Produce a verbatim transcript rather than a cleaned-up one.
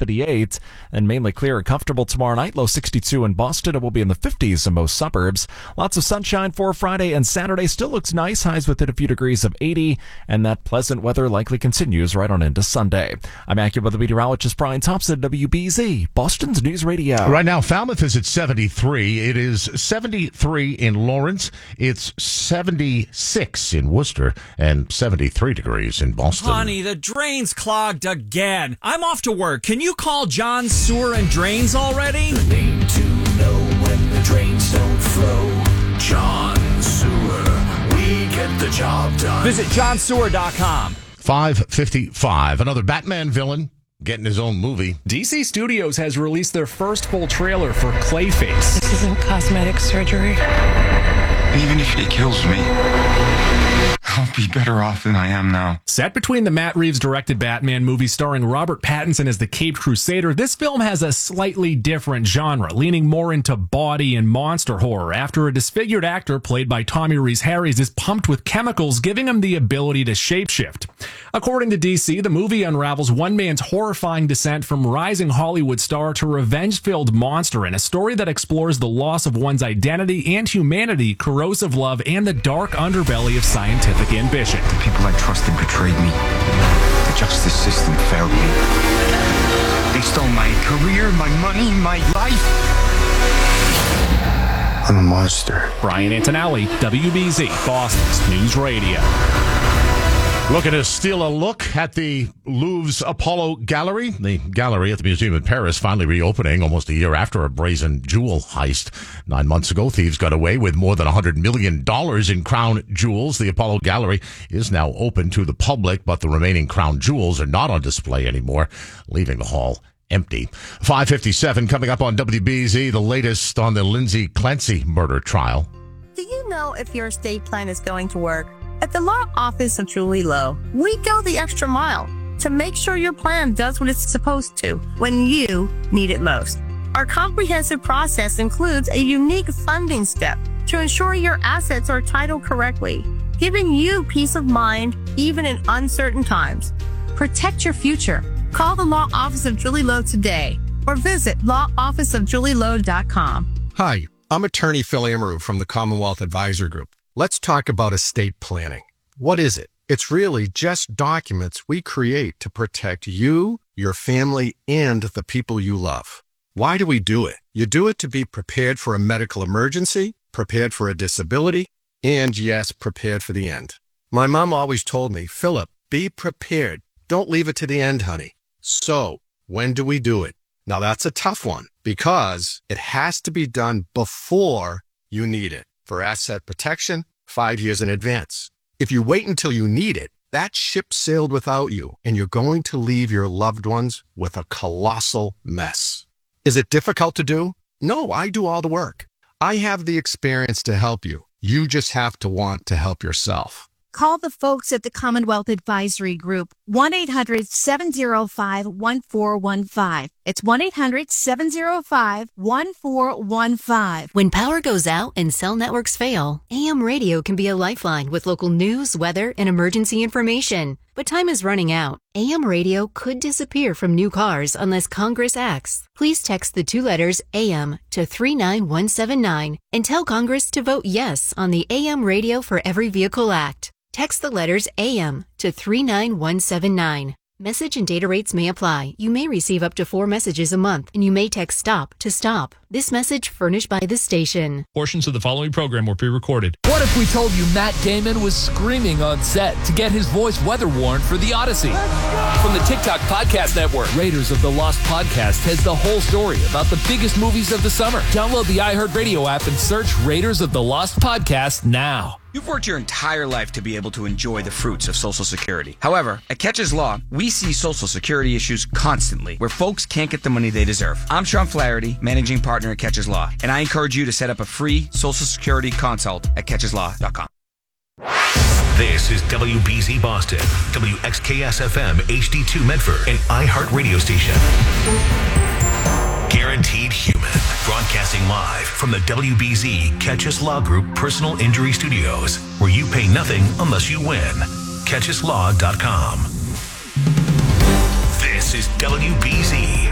seventy-eight, and mainly clear and comfortable tomorrow night. Low sixty-two in Boston. It will be in the fifties in most suburbs. Lots of sunshine for Friday and Saturday. Still looks nice. Highs within a few degrees of eighty, and that pleasant weather likely continues right on into Sunday. I'm AccuWeather meteorologist Brian Thompson, W B Z, Boston's News Radio. Right now, Falmouth is at seventy-three. It is seventy-three in Lawrence. It's seventy-six in Worcester and seventy-three degrees in Boston. Honey, the drain's clogged again. I'm off to work. Can you call John Sewer and Drains already? The name to know when the drains don't flow. John Sewer. We get the job done. Visit john sewer dot com. five fifty-five. Another Batman villain getting his own movie. D C Studios has released their first full trailer for Clayface. This isn't cosmetic surgery. Even if he kills me, I'll be better off than I am now. Set between the Matt Reeves-directed Batman movie starring Robert Pattinson as the Caped Crusader, this film has a slightly different genre, leaning more into body and monster horror after a disfigured actor played by Tommy Rees-Harris is pumped with chemicals, giving him the ability to shapeshift. According to D C, the movie unravels one man's horrifying descent from rising Hollywood star to revenge-filled monster in a story that explores the loss of one's identity and humanity, corrosive love, and the dark underbelly of scientific ambition. The people I trusted betrayed me. The justice system failed me. They stole my career, my money, my life. I'm a monster. Brian Antonelli, W B Z, Boston's News Radio. Looking to steal a look at the Louvre's Apollo Gallery. The gallery at the museum in Paris finally reopening almost a year after a brazen jewel heist. Nine months ago, thieves got away with more than one hundred million dollars in crown jewels. The Apollo Gallery is now open to the public, but the remaining crown jewels are not on display anymore, leaving the hall empty. five fifty-seven coming up on W B Z, the latest on the Lindsay Clancy murder trial. Do you know if your estate plan is going to work? At the law office of Julie Lowe, we go the extra mile to make sure your plan does what it's supposed to when you need it most. Our comprehensive process includes a unique funding step to ensure your assets are titled correctly, giving you peace of mind even in uncertain times. Protect your future. Call the law office of Julie Lowe today or visit law office of julie lowe dot com. Hi, I'm attorney Phil Amaru from the Commonwealth Advisor Group. Let's talk about estate planning. What is it? It's really just documents we create to protect you, your family, and the people you love. Why do we do it? You do it to be prepared for a medical emergency, prepared for a disability, and yes, prepared for the end. My mom always told me, Philip, be prepared. Don't leave it to the end, honey. So, when do we do it? Now that's a tough one because it has to be done before you need it. For asset protection, five years in advance. If you wait until you need it, that ship sailed without you, and you're going to leave your loved ones with a colossal mess. Is it difficult to do? No, I do all the work. I have the experience to help you. You just have to want to help yourself. Call the folks at the Commonwealth Advisory Group, one eight hundred seven oh five one four one five. It's one eight hundred seven oh five one four one five. When power goes out and cell networks fail, A M radio can be a lifeline with local news, weather, and emergency information. But time is running out. A M radio could disappear from new cars unless Congress acts. Please text the two letters A M to three nine one seven nine and tell Congress to vote yes on the A M Radio for Every Vehicle Act. Text the letters A M to three nine one seven nine. Message and data rates may apply. You may receive up to four messages a month, and you may text STOP to STOP. This message furnished by the station. Portions of the following program were pre-recorded. What if we told you Matt Damon was screaming on set to get his voice weather worn for The Odyssey? From the TikTok Podcast Network, Raiders of the Lost Podcast has the whole story about the biggest movies of the summer. Download the iHeartRadio app and search Raiders of the Lost Podcast now. You've worked your entire life to be able to enjoy the fruits of Social Security. However, at Catches Law, we see Social Security issues constantly, where folks can't get the money they deserve. I'm Sean Flaherty, managing partner at Catches Law, and I encourage you to set up a free Social Security consult at catches law dot com. This is W B Z Boston, W X K S F M H D two Medford, an iHeart radio station. Guaranteed Human, broadcasting live from the W B Z Catches Law Group Personal Injury Studios, where you pay nothing unless you win. catches law dot com. This is W B Z.